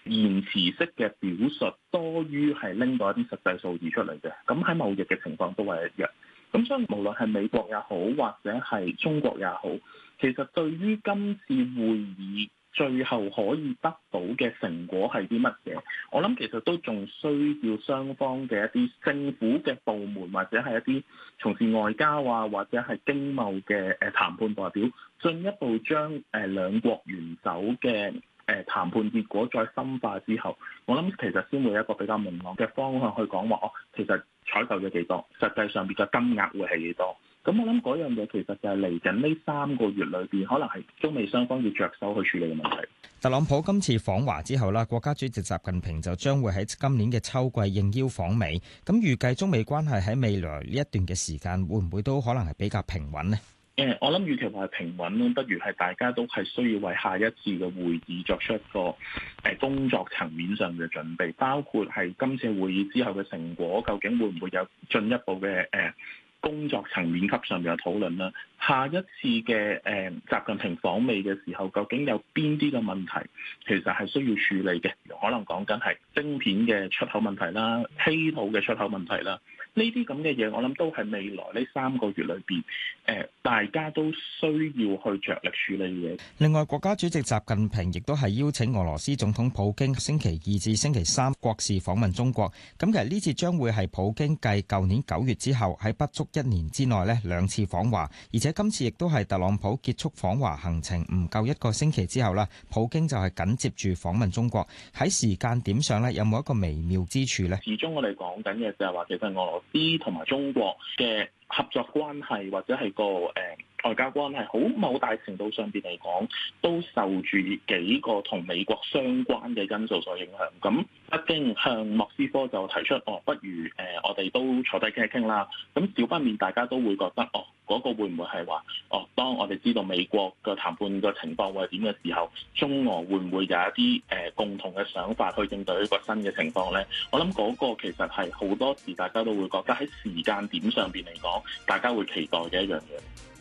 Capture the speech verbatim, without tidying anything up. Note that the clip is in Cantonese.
言辭式嘅表述多於係拎到一啲實際數字出嚟嘅。咁喺貿易嘅情況都係一樣。咁所以無論係美國也好，或者係中國也好，其實對於今次會議最後可以得到嘅成果係啲乜嘢？我諗其實都仲需要雙方嘅一啲政府嘅部門，或者係一啲從事外交啊，或者係經貿嘅誒談判代表，進一步將誒兩國元首嘅誒談判結果再深化之後，我諗其實先會有一個比較明朗嘅方向去講話，哦，其實採購咗幾多，實際上邊嘅金額會係幾多。咁我諗嗰樣嘢其實就係嚟緊呢三個月裏邊，可能係中美雙方要着手去處理嘅問題。 特朗普今次訪華之後啦，國家主席習近平就將會喺今年嘅秋季應邀訪美。咁預計中美關係喺未來呢一段嘅時間，會唔會都可能係比較平穩呢？ 誒，我諗與其話係平穩咯，不如係大家都係需要為下一次嘅會議作出一個誒工作層面上嘅準備，包括係今次會議之後嘅成果，究竟會唔會有進一步嘅誒工作層面級上面嘅討論啦？下一次嘅誒習近平訪美嘅時候，究竟有邊啲嘅問題其實係需要處理嘅？可能講緊係晶片嘅出口問題啦、稀土嘅出口問題啦。呢啲咁嘅嘢，我諗都係未來呢三個月裏邊，誒大家都需要去着力處理嘅。 另外，國家主席習近平亦都係邀請俄羅斯總統普京星期二至星期三國事訪問中國。咁其實呢次將會係普京繼舊年九月之後喺不足一年之內呢兩次訪華，而且今次亦都係特朗普結束訪華行程唔夠一個星期之後啦，普京就係緊接住訪問中國。喺時間點上呢，有冇一個微妙之處呢？ 始終我哋講緊嘅就係話，其實俄羅斯同埋中國嘅合作關係或者係個誒、呃、外交關係，好某大程度上邊嚟講，都受住幾個同美國相關嘅因素所影響。咁北京向莫斯科就提出，哦，不如誒、呃、我哋都坐低傾一傾啦。咁少不免大家都會覺得，哦，嗰、那個會唔會係話，哦，當我哋知道美國嘅談判嘅情況會係點嘅時候，中俄會唔會有一啲誒、呃、共同嘅想法去應對呢個新嘅情況咧？我諗嗰個其實係好多時大家都會覺得喺時間點上邊嚟講，大家會期待嘅一樣嘢。